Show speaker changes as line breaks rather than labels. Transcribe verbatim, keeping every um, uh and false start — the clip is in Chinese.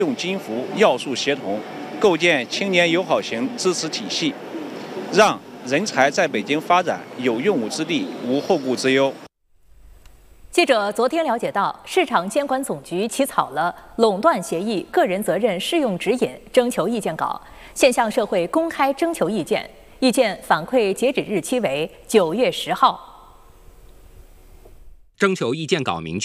用金服要素协同，构建青年友好型支持体系，让人才在北京发展有用武之地，无后顾之忧。
记者昨天了解到，市场监管总局起草了垄断协议个人责任适用指引征求意见稿，现向社会公开征求意见，意见反馈截止日期为九月十号。
征求意见稿明确。